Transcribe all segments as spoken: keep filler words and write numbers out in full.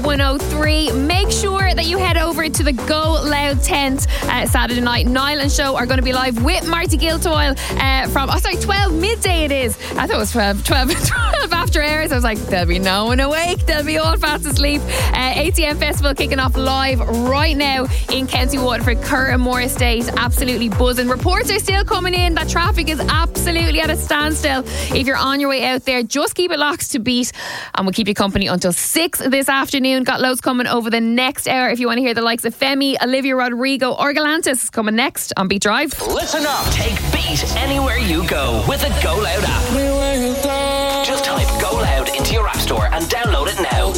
one oh three. Make sure that you head over to the Go Loud tent uh, Saturday night. Niall and Show are going to be live with Marty Guilfoyle uh, from, oh sorry, twelve midday it is. I thought it was twelve, twelve, twelve after hours. I was like, there'll be no one awake. They'll be all fast asleep. Uh, A T M Festival kicking off live right now in County Waterford, Curramore Estate. Absolutely buzzing. Reports are still coming in that traffic is absolutely at a standstill. If you're on your way out there, just keep it locked to Beat, and we'll keep you company until six this afternoon. Got loads coming over the next hour. If you want to hear the likes of Femi, Olivia Rodrigo or Galantis is coming next on Beat Drive. Listen up. Take Beat anywhere you go with the Go Loud app. Just type Go Loud into your app store and download it now.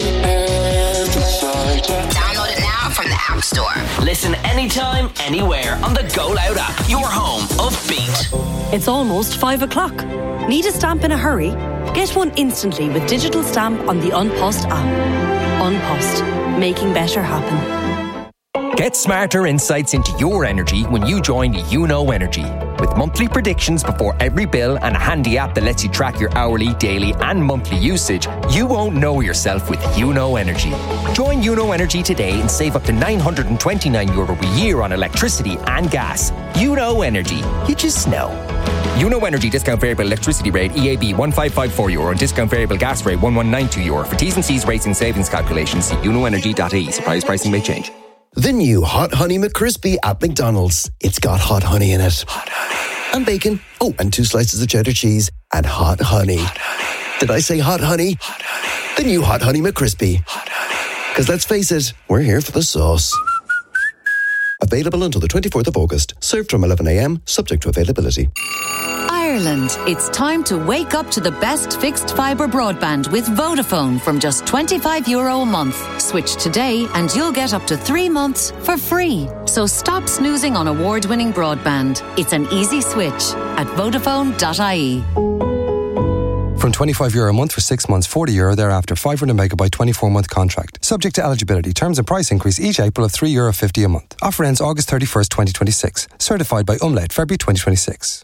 Download it now from the App Store. Listen anytime, anywhere on the Go Loud app. Your home of Beat. It's almost five o'clock. Need a stamp in a hurry? Get one instantly with digital stamp on the Unpost app. Unpost, making better happen. Get smarter insights into your energy when you join You Know Energy. With monthly predictions before every bill and a handy app that lets you track your hourly, daily and monthly usage, you won't know yourself with You Know Energy. Join You Know Energy today and save up to nine hundred twenty-nine euro a year on electricity and gas. You Know Energy. You just know. You Know Energy discount variable electricity rate E A B one five five four euro and discount variable gas rate one one nine two euro. For T's and C's rates and savings calculations, see you know energy dot I E. Surprise pricing may change. The new Hot Honey McCrispy at McDonald's. It's got hot honey in it. Hot honey. And bacon. Oh, and two slices of cheddar cheese. And hot honey. Hot honey. Did I say hot honey? Hot honey. The new Hot Honey McCrispy. Hot honey. Because let's face it, we're here for the sauce. Available until the twenty-fourth of August. Served from eleven a.m, subject to availability. Ireland, it's time to wake up to the best fixed fibre broadband with Vodafone from just twenty-five euro a month. Switch today and you'll get up to three months for free. So stop snoozing on award-winning broadband. It's an easy switch at vodafone dot I E. From twenty-five euro a month for six months, forty euro thereafter, five hundred megabyte twenty-four month contract. Subject to eligibility. Terms and price increase each April of three euro fifty a month. Offer ends August thirty-first, twenty twenty-six. Certified by Umlaut, February twenty twenty-six.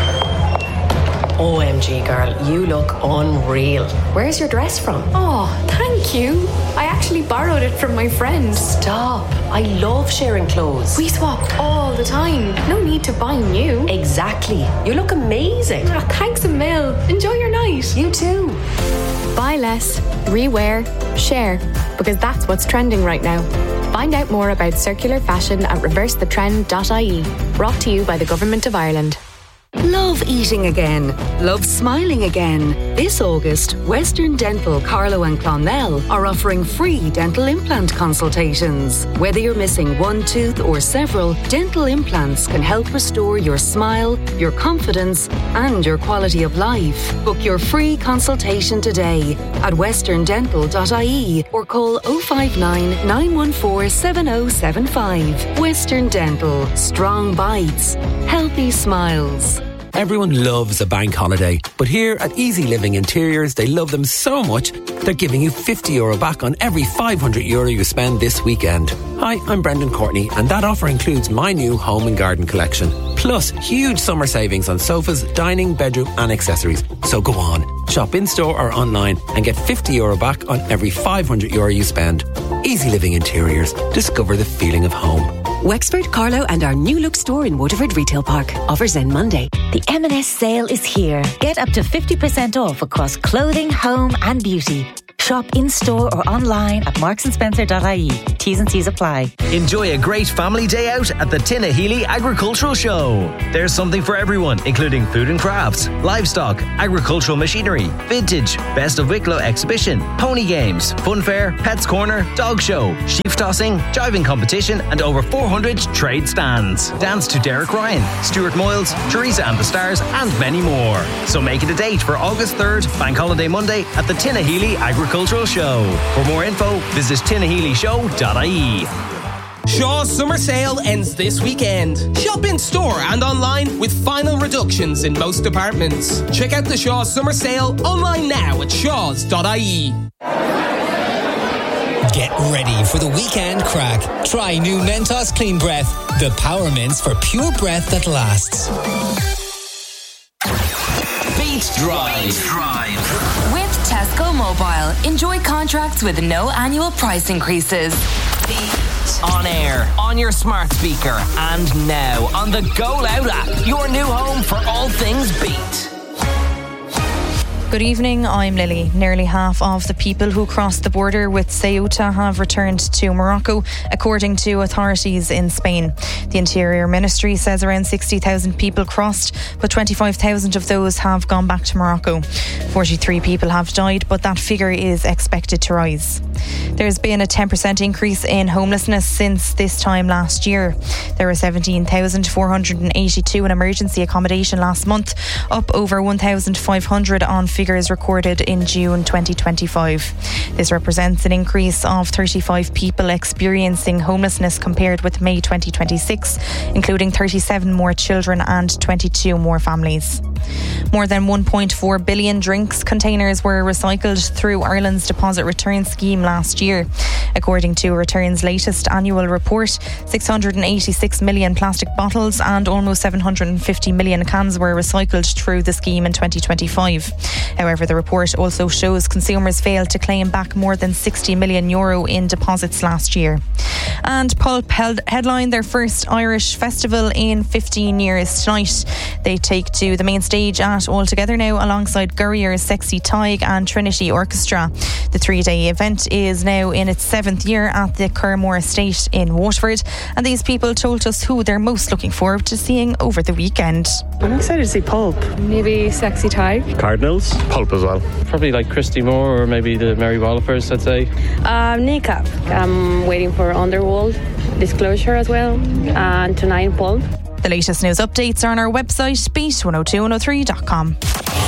O M G girl, you look unreal. Where's your dress from? Oh, thank you. I actually borrowed it from my friend. Stop. I love sharing clothes. We swap all the time. No need to buy new. Exactly. You look amazing. Oh, thanks a mil. Enjoy your night. You too. Buy less, rewear, share. Because that's what's trending right now. Find out more about circular fashion at reverse the trend dot I E. Brought to you by the Government of Ireland. Love eating again. Love smiling again. This August, Western Dental, Carlow and Clonmel are offering free dental implant consultations. Whether you're missing one tooth or several, dental implants can help restore your smile, your confidence and your quality of life. Book your free consultation today at western dental dot I E or call oh five nine, nine one four, seven oh seven five. Western Dental. Strong bites. Healthy smiles. Everyone loves a bank holiday, but here at Easy Living Interiors, they love them so much, they're giving you fifty euro back on every five hundred euro you spend this weekend. Hi, I'm Brendan Courtney, and that offer includes my new home and garden collection. Plus, huge summer savings on sofas, dining, bedroom and accessories. So go on, shop in-store or online and get fifty euro back on every five hundred euro you spend. Easy Living Interiors. Discover the feeling of home. Wexford, Carlow and our new look store in Waterford Retail Park. Offers end Monday. The M and S sale is here. Get up to fifty percent off across clothing, home and beauty. Shop in-store or online at marks and spencer dot I E. T's and C's apply. Enjoy a great family day out at the Tinahely Agricultural Show. There's something for everyone, including food and crafts, livestock, agricultural machinery, vintage, best of Wicklow exhibition, pony games, fun fair, pets corner, dog show, sheep tossing, jiving competition and over four hundred trade stands. Dance to Derek Ryan, Stuart Moyles, Teresa and the Stars and many more. So make it a date for August third, Bank Holiday Monday at the Tinahely Agricultural Show. For more info, visit tinahely show dot I E. Shaw's summer sale ends this weekend. Shop in store and online with final reductions in most departments. Check out the Shaw's summer sale online now at shaws dot I E. Get ready for the weekend crack. Try new Mentos Clean Breath, the power mints for pure breath that lasts. Beat Drive. Beat Drive. With Tesco Mobile. Enjoy contracts with no annual price increases. On air, on your smart speaker, and now on the Go Loud app. Your new home for all things Beat. Good evening, I'm Lily. Nearly half of the people who crossed the border with Ceuta have returned to Morocco, according to authorities in Spain. The Interior Ministry says around sixty thousand people crossed, but twenty-five thousand of those have gone back to Morocco. forty-three people have died, but that figure is expected to rise. There's been a ten percent increase in homelessness since this time last year. There were seventeen thousand four hundred eighty-two in emergency accommodation last month, up over one thousand five hundred on figures recorded in June twenty twenty-five. This represents an increase of thirty-five people experiencing homelessness compared with May twenty twenty-six, including thirty-seven more children and twenty-two more families. More than one point four billion drinks containers were recycled through Ireland's deposit return scheme last year. According to Return's latest annual report, six hundred eighty-six million plastic bottles and almost seven hundred fifty million cans were recycled through the scheme in twenty twenty-five. However, the report also shows consumers failed to claim back more than sixty million euro in deposits last year. And Pulp held headline their first Irish festival in fifteen years tonight. They take to the main stage at All Together Now alongside Gurrier's Sexy Tig and Trinity Orchestra. The three-day event is now in its seventh year at the Curramore Estate in Waterford, and these people told us who they're most looking forward to seeing over the weekend. I'm excited to see Pulp. Maybe Sexy Tig. Cardinals. Pulp as well. Probably like Christy Moore or maybe the Mary Wallopers, I'd say. Um, Kneecap. I'm waiting for Underworld, Disclosure as well, and tonight Pulp. The latest news updates are on our website, beat one oh two one oh three dot com.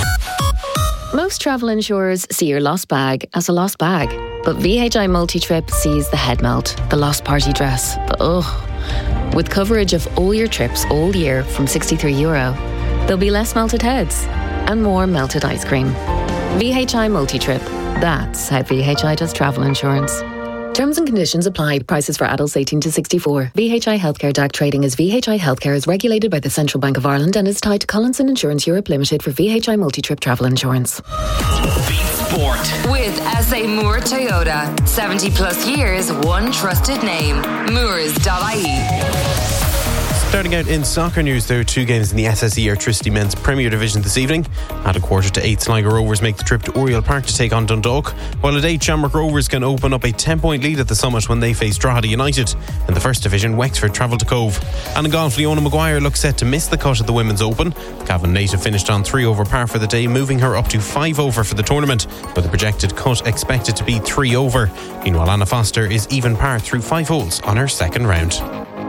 Most travel insurers see your lost bag as a lost bag, but V H I Multi-Trip sees the head melt, the lost party dress, the ugh. With coverage of all your trips all year from sixty-three euro, there'll be less melted heads and more melted ice cream. V H I Multi-Trip. That's how V H I does travel insurance. Terms and conditions apply. Prices for adults eighteen to sixty-four. V H I Healthcare D A C trading as V H I Healthcare is regulated by the Central Bank of Ireland and is tied to Collinson Insurance Europe Limited for V H I Multi-Trip travel insurance. Beat Sport. With S A Moore Toyota. seventy plus years, one trusted name. Moores dot I E. Starting out in soccer news, there are two games in the S S E Airtricity Men's Premier Division this evening. At a quarter to eight, Sligo Rovers make the trip to Oriel Park to take on Dundalk, while at eight, Shamrock Rovers can open up a ten-point lead at the Summit when they face Drogheda United. In the First Division, Wexford travel to Cove. And in golf, Leona Maguire looks set to miss the cut at the Women's Open. Cavan native finished on three over par for the day, moving her up to five over for the tournament, with a projected cut expected to be three over. Meanwhile, Anna Foster is even par through five holes on her second round.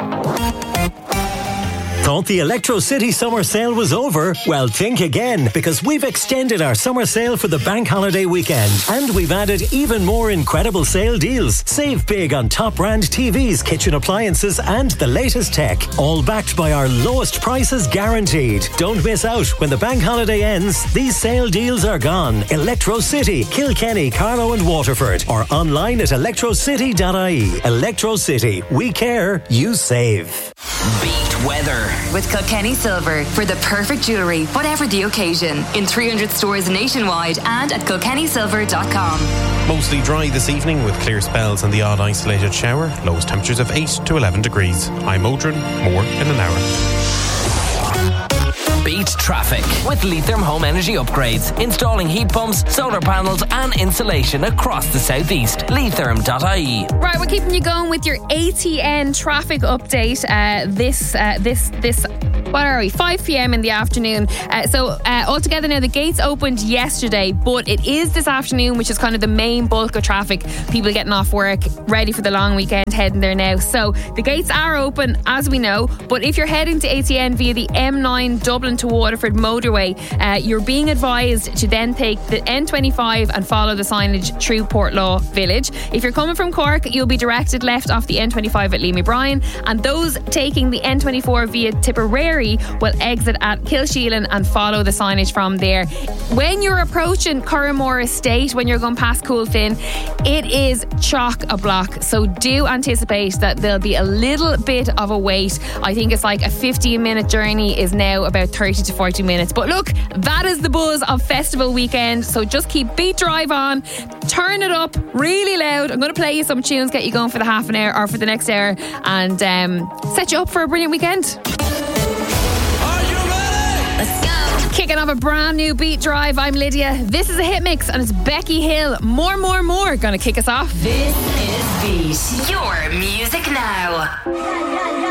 Thought the Electro City summer sale was over? Well, think again, because we've extended our summer sale for the bank holiday weekend, and we've added even more incredible sale deals. Save big on top brand T Vs, kitchen appliances and the latest tech, all backed by our lowest prices guaranteed. Don't miss out. When the bank holiday ends, these sale deals are gone. Electro City, Kilkenny, Carlow and Waterford, or online at electro city dot I E. Electro City. We care, you save. Beat weather. With Kilkenny Silver for the perfect jewellery, whatever the occasion. In three hundred stores nationwide and at kilkenny silver dot com. Mostly dry this evening with clear spells and the odd isolated shower. Lowest temperatures of eight to eleven degrees. I'm Modron. More in an hour. Beat traffic with Leitherm Home Energy Upgrades. Installing heat pumps, solar panels and insulation across the southeast. Leitherm dot I E. Right, we're keeping you going with your A T N traffic update uh, this, uh, this, this, what are we, five p.m. in the afternoon. Uh, so uh, altogether now, the gates opened yesterday, but it is this afternoon, which is kind of the main bulk of traffic. People getting off work, ready for the long weekend, heading there now. So the gates are open, as we know, but if you're heading to A T N via the M nine Dublin to Waterford motorway, uh, you're being advised to then take the N twenty-five and follow the signage through Portlaw Village. If you're coming from Cork, you'll be directed left off the N twenty-five at Leamy Bryan, and those taking the N twenty-four via Tipperary will exit at Kilsheelan and follow the signage from there. When you're approaching Curramore Estate, when you're going past Coolfin, it is chock a block, so do anticipate anticipate that there'll be a little bit of a wait. I think it's like a fifteen minute journey is now about thirty to forty minutes. But look, that is the buzz of festival weekend. So just keep Beat Drive on, turn it up really loud. I'm going to play you some tunes, get you going for the half an hour or for the next hour, and um, set you up for a brilliant weekend. Let's go. Kicking off a brand new Beat Drive. I'm Lydia. This is a hit mix, and it's Becky Hill. More, more, more. Gonna kick us off. This is Beat. Your music now.